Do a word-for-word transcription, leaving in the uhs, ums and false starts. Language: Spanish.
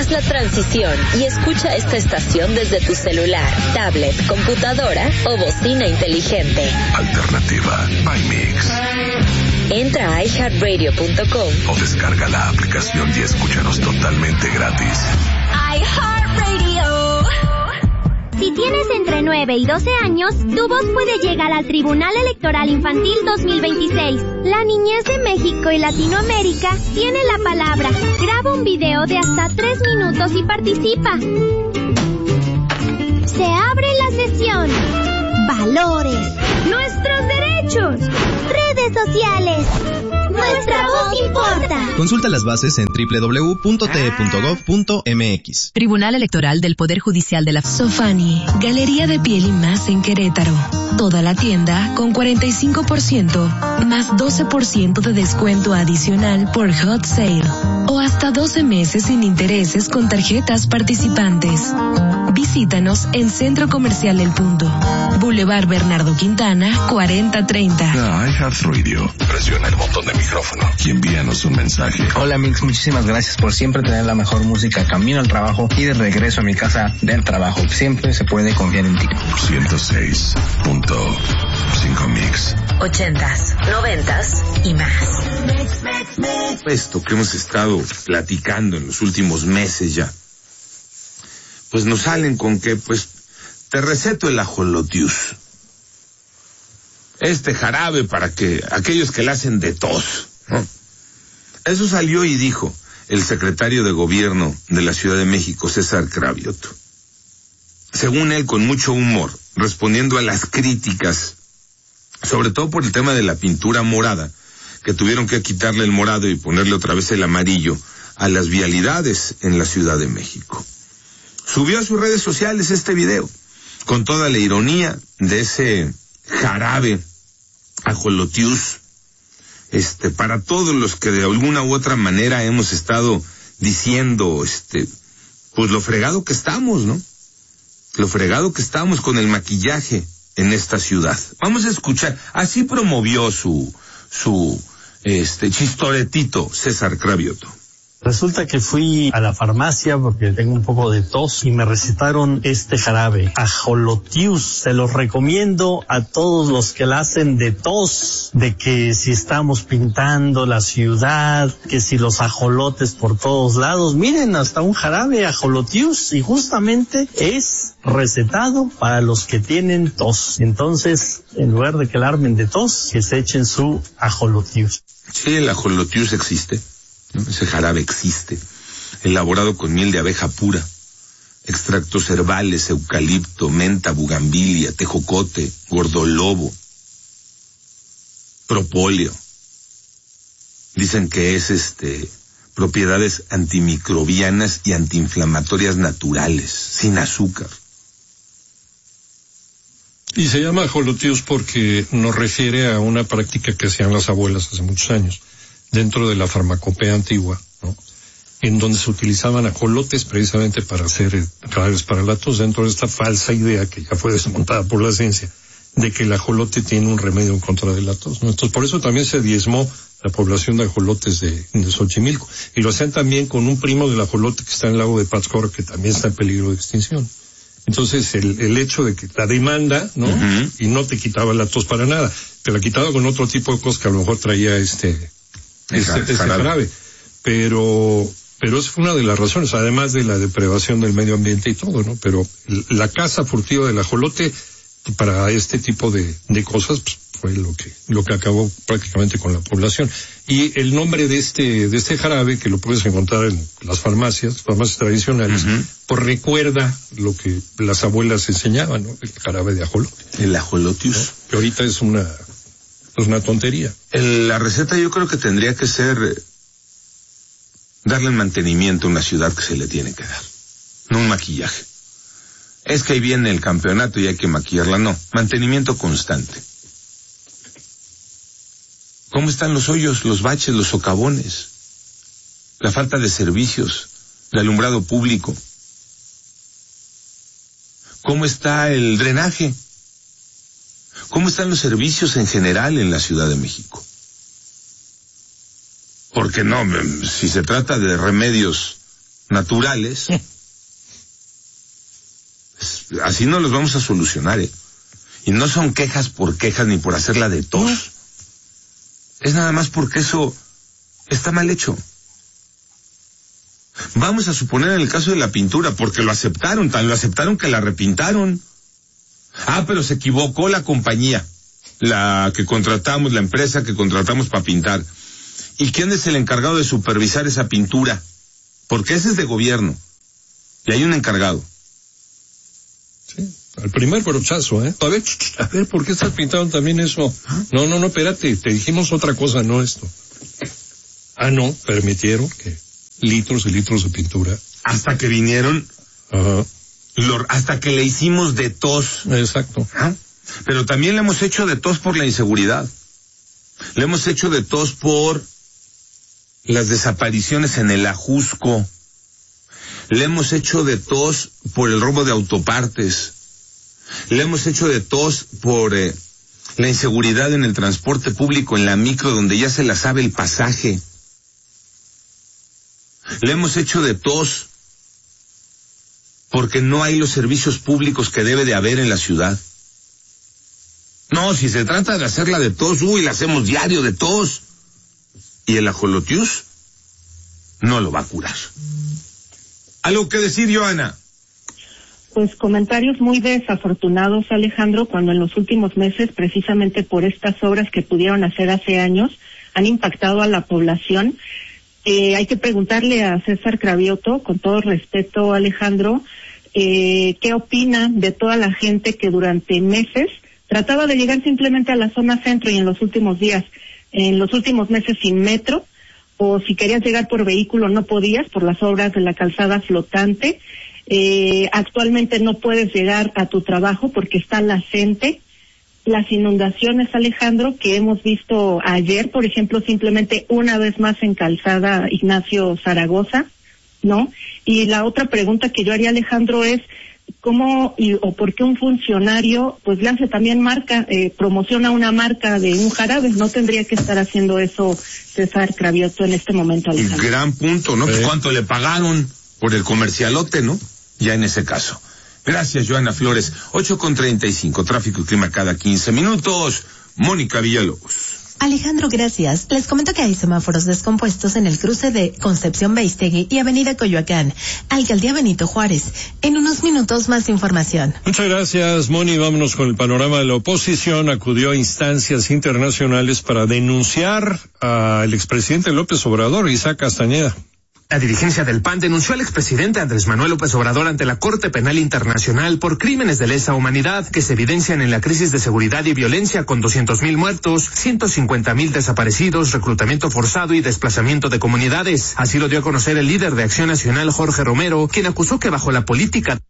Haz la transición y escucha esta estación desde tu celular, tablet, computadora o bocina inteligente. Alternativa by Mix. Entra a i heart radio punto com o descarga la aplicación y escúchanos totalmente gratis. iHeartRadio. Si tienes entre nueve y doce años, tu voz puede llegar al Tribunal Electoral Infantil dos mil veintiséis. La niñez de México y Latinoamérica tiene la palabra. Graba un video de hasta tres minutos y participa. Se abre la sesión. Valores. Nuestros derechos. Redes sociales. Nuestra voz importa. Consulta las bases en doble u doble u doble u punto t e punto gov punto m x. Tribunal Electoral del Poder Judicial de la Sofani, Galería de Piel y Más en Querétaro. Toda la tienda con cuarenta y cinco por ciento más doce por ciento de descuento adicional por Hot Sale o hasta doce meses sin intereses con tarjetas participantes. Visítanos en Centro Comercial El Punto, Boulevard Bernardo Quintana, cuarenta treinta. Ah, iHeartRadio. Presiona el botón de micrófono y envíanos un mensaje. Hola Mix, muchísimas gracias por siempre tener la mejor música camino al trabajo y de regreso a mi casa del trabajo. Siempre se puede confiar en ti. ciento seis punto cinco Mix. Ochentas, noventas y más. Esto que hemos estado platicando en los últimos meses ya, pues nos salen con que, pues, te receto el ajolotius. Este jarabe para que aquellos que le hacen de tos, ¿no? Eso salió y dijo el secretario de Gobierno de la Ciudad de México, César Cravioto. Según él, con mucho humor, respondiendo a las críticas, sobre todo por el tema de la pintura morada, que tuvieron que quitarle el morado y ponerle otra vez el amarillo a las vialidades en la Ciudad de México. Subió a sus redes sociales este video, con toda la ironía de ese jarabe ajolotius, este, para todos los que de alguna u otra manera hemos estado diciendo, este, pues lo fregado que estamos, ¿no? Lo fregado que estamos con el maquillaje en esta ciudad. Vamos a escuchar, así promovió su, su, este, chistoretito César Cravioto. Resulta que fui a la farmacia porque tengo un poco de tos y me recetaron este jarabe, ajolotius. Se los recomiendo a todos los que la hacen de tos, de que si estamos pintando la ciudad, que si los ajolotes por todos lados, miren, hasta un jarabe ajolotius, y justamente es recetado para los que tienen tos. Entonces, en lugar de que la armen de tos, que se echen su ajolotius. Sí, el ajolotius existe. Ese jarabe existe, elaborado con miel de abeja pura, extractos herbales, eucalipto, menta, bugambilia, tejocote, gordolobo, propóleo. Dicen que es este propiedades antimicrobianas y antiinflamatorias naturales, sin azúcar. Y se llama ajolotius porque nos refiere a una práctica que hacían las abuelas hace muchos años, dentro de la farmacopea antigua, ¿no? En donde se utilizaban ajolotes precisamente para hacer jarabes para la tos, dentro de esta falsa idea que ya fue desmontada por la ciencia, de que el ajolote tiene un remedio en contra de la tos, ¿no? Entonces, por eso también se diezmó la población de ajolotes de, de Xochimilco. Y lo hacían también con un primo del ajolote que está en el lago de Pátzcuaro, que también está en peligro de extinción. Entonces, el, el hecho de que la demanda, ¿no? Uh-huh. Y no te quitaba la tos para nada, te la quitaba con otro tipo de cosas que a lo mejor traía este... Este, este jarabe, pero pero es una de las razones, además de la depredación del medio ambiente y todo, ¿no? Pero la caza furtiva del ajolote para este tipo de, de cosas pues, fue lo que lo que acabó prácticamente con la población. Y el nombre de este de este jarabe, que lo puedes encontrar en las farmacias, farmacias tradicionales, uh-huh. pues recuerda lo que las abuelas enseñaban, ¿no? El jarabe de ajolote. El ajolotius. ¿No? Que ahorita es una es una tontería. El, la receta yo creo que tendría que ser eh, darle mantenimiento a una ciudad que se le tiene que dar, no un maquillaje. Es que ahí viene el campeonato y hay que maquillarla, no, mantenimiento constante. ¿Cómo están los hoyos, los baches, los socavones? La falta de servicios, de alumbrado público. ¿Cómo está el drenaje? ¿Cómo están los servicios en general en la Ciudad de México? Porque no, si se trata de remedios naturales, así no los vamos a solucionar, ¿eh? Y no son quejas por quejas ni por hacerla de tos. No. Es nada más porque eso está mal hecho. Vamos a suponer en el caso de la pintura, porque lo aceptaron, tan lo aceptaron que la repintaron. Ah, pero se equivocó la compañía, la que contratamos, la empresa que contratamos para pintar. ¿Y quién es el encargado de supervisar esa pintura? Porque ese es de gobierno. Y hay un encargado. Sí, al primer brochazo, ¿eh? A ver, a ver, ¿por qué estás pintando también eso? ¿Ah? No, no, no, espérate, te dijimos otra cosa, no esto. Ah, no, permitieron que litros y litros de pintura. Hasta que vinieron, ajá, lo, hasta que le hicimos de tos. Exacto. ¿Ah? Pero también le hemos hecho de tos por la inseguridad. Le hemos hecho de tos por las desapariciones en el Ajusco. Le hemos hecho de tos por el robo de autopartes. Le hemos hecho de tos por eh, la inseguridad en el transporte público, en la micro, donde ya se la sabe el pasaje. Le hemos hecho de tos porque no hay los servicios públicos que debe de haber en la ciudad. No, si se trata de hacerla de tos, uy, la hacemos diario de tos. Y el ajolotius no lo va a curar. ¿Algo que decir, Joana? Pues comentarios muy desafortunados, Alejandro, cuando en los últimos meses, precisamente por estas obras que pudieron hacer hace años, han impactado a la población. Eh, hay que preguntarle a César Cravioto, con todo respeto, Alejandro, eh, ¿qué opina de toda la gente que durante meses trataba de llegar simplemente a la zona centro y en los últimos días, en los últimos meses sin metro, o si querías llegar por vehículo no podías por las obras de la calzada flotante? Eh, actualmente no puedes llegar a tu trabajo porque está la gente. Las inundaciones, Alejandro, que hemos visto ayer, por ejemplo, simplemente una vez más en calzada Ignacio Zaragoza, ¿no? Y la otra pregunta que yo haría, Alejandro, es ¿cómo y, o por qué un funcionario pues le hace también marca, eh, promociona una marca de un jarabe? No tendría que estar haciendo eso César Cravioto en este momento, Alejandro. Gran punto, ¿no? Pues cuánto le pagaron por el comercialote, ¿no? Ya en ese caso. Gracias, Joana Flores. ocho con treinta y cinco, tráfico y clima cada quince minutos. Mónica Villalobos. Alejandro, gracias. Les comento que hay semáforos descompuestos en el cruce de Concepción Beistegui y Avenida Coyoacán, Alcaldía Benito Juárez. En unos minutos más información. Muchas gracias, Moni. Vámonos con el panorama de la oposición. Acudió a instancias internacionales para denunciar al expresidente López Obrador, Isaac Castañeda. La dirigencia del P A N denunció al expresidente Andrés Manuel López Obrador ante la Corte Penal Internacional por crímenes de lesa humanidad que se evidencian en la crisis de seguridad y violencia con doscientos mil muertos, ciento cincuenta mil desaparecidos, reclutamiento forzado y desplazamiento de comunidades. Así lo dio a conocer el líder de Acción Nacional, Jorge Romero, quien acusó que bajo la política